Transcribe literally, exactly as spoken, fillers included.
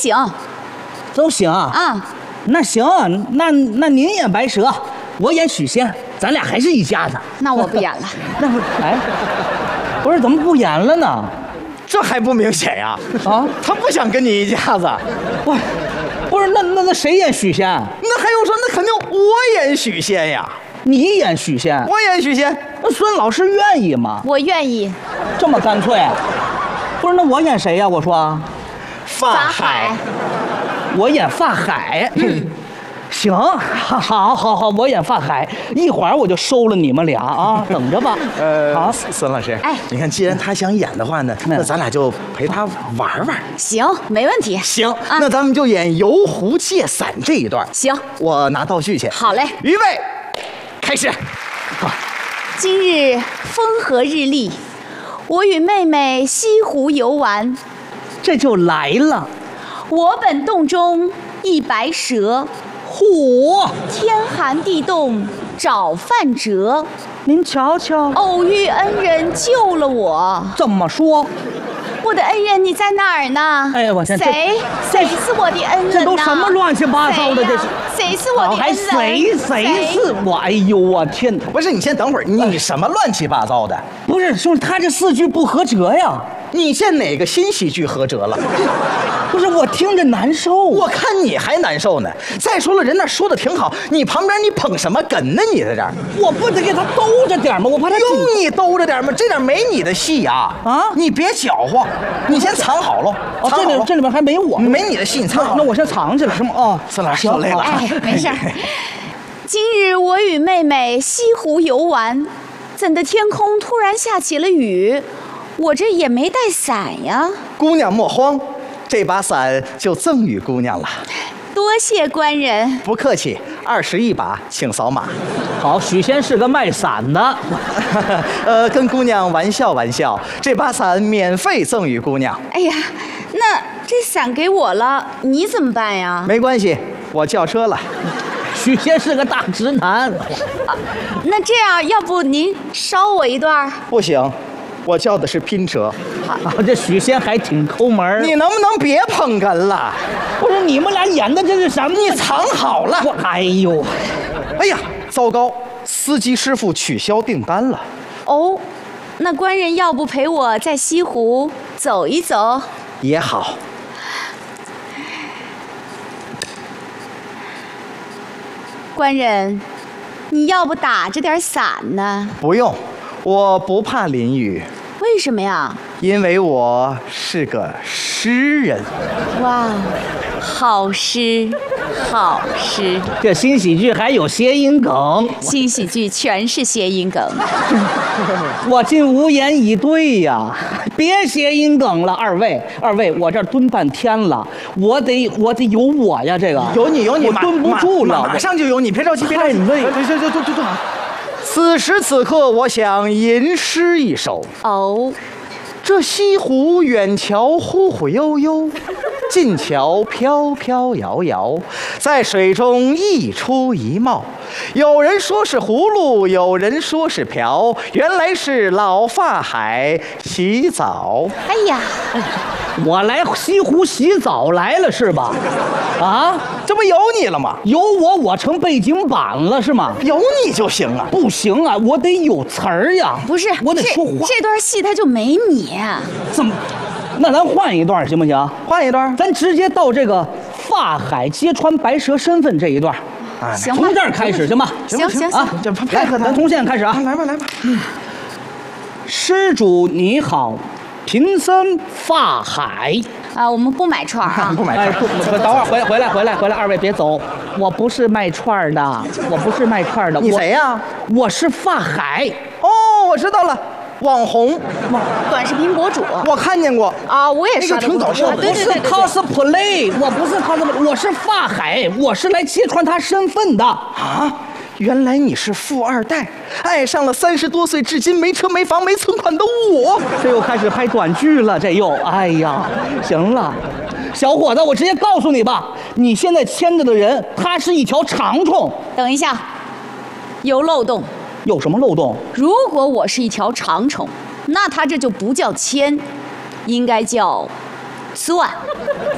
行， 都行啊。 啊， 那行，那那您演白蛇，我演许仙，咱俩还是一家子。 那我不演了。 那不哎，不是怎么不演了呢？ 这还不明显呀？ 啊， 他不想跟你一家子。 不，不是那那那谁演许仙？ 那还用说？那肯定我演许仙呀。 你演许仙？ 我演许仙。 那孙老师愿意吗？ 我愿意。 这么干脆？不是，那我演谁呀？我说， 法海。 我演法海。嗯，行，好，好，好，好，我演法海，一会儿我就收了你们俩啊，等着吧。 呃， 好， 孙老师， 哎， 你看，既然他想演的话呢，那咱俩就陪他玩玩。 行，没问题。 行， 啊、 那咱们就演游湖借伞这一段。 行， 我拿道具去。 好嘞， 预备，开始。 今日风和日丽，我与妹妹西湖游玩， 这就来了。 我本洞中一白蛇， 嚯！ 天寒地冻找饭辙。 您瞧瞧， 偶遇恩人救了我。 怎么说？ 我的恩人你在哪儿呢？ 哎呀，我天， 谁谁是我的恩人呢？ 这都什么乱七八糟的？这是谁是我的恩人？ 还谁谁是我？哎呦，我天！ 不是，你先等会儿，你什么乱七八糟的？ 不是，就是他这四句不合辙呀。 你现哪个新喜剧合辙了？ 不是，我听着难受。 我看你还难受呢。再说了，人那说的挺好，你旁边你捧什么哏呢？你在这儿， 我不得给他兜着点吗？我怕他用你兜着点吗？这点没你的戏呀！啊，你别搅和，你先藏好喽。 哦，这里这里边还没我， 没你的戏，你藏好。 那我先藏起来，是吗？哦， 孙老师受累了。 哎，没事儿。今日我与妹妹西湖游玩，怎的天空突然下起了雨，我这也没带伞呀。 姑娘莫慌，这把伞就赠与姑娘了。 多谢官人。 不客气，二十一把，请扫码。 好，许仙是个卖伞的。 呃，跟姑娘玩笑玩笑，这把伞免费赠与姑娘。 哎呀，那这伞给我了，你怎么办呀？ 没关系，我叫车了。 许仙是个大直男。 啊，那这样，要不您捎我一段？ 不行，我叫的是拼车。 啊，这许仙还挺抠门。 你能不能别捧哏了？ 不是你们俩演的这是什么？ 你藏好了。 我哎呦， 哎呀，糟糕！司机师傅取消订单了。 哦，那官人要不陪我在西湖走一走？ 也好。 官人，你要不打着点伞呢？ 不用，我不怕淋雨。 为什么呀？ 因为我是个诗人。 哇，好诗，好诗！ 这新喜剧还有谐音梗。 新喜剧全是谐音梗。 我竟无言以对呀！别谐音梗了，二位，二位，我这儿蹲半天了，我得我得有我呀，这个有你有你， 我蹲不住了， 马, 马上就有你，别着急，别着急， 太累了。 对对对对对对。此时此刻，我想吟诗一首。 哦， 这西湖远瞧忽忽悠悠，近瞧飘飘摇摇，在水中一出一貌。有人说是葫芦，有人说是瓢，原来是老法海洗澡。 哎呀， 我来西湖洗澡来了是吧？啊， 这不有你了吗？ 有我，我成背景板了是吗？ 有你就行啊。 不行啊，我得有词儿呀。 不是， 我得说话。 这段戏它就没你。 怎么？那咱换一段行不行？ 换一段， 咱直接到这个法海揭穿白蛇身份这一段。 啊， 行， 从这儿开始行吧？ 行行行， 这配合他， 咱从现在开始啊！ 来吧来吧。嗯， 施主你好，贫僧法海。 啊，我们不买串啊， 不买哎，不不，等会儿回来回来回来回来，二位别走，我不是卖串的，我不是卖串的。 你谁呀？ 我是法海。 哦，我知道了。网红， 短视频博主， 我看见过啊，我也刷的挺搞笑的。 对对对， 我是 cosplay， 我不是 cosplay， 我是法海，我是来揭穿他身份的啊！原来你是富二代，爱上了三十多岁至今没车没房没存款的我。 这又开始拍短剧了，这又，哎呀，行了，小伙子，我直接告诉你吧，你现在牵着的人，他是一条长虫。 等一下，有漏洞。 有什么漏洞？ 如果我是一条长虫，那它这就不叫牵，应该叫钻。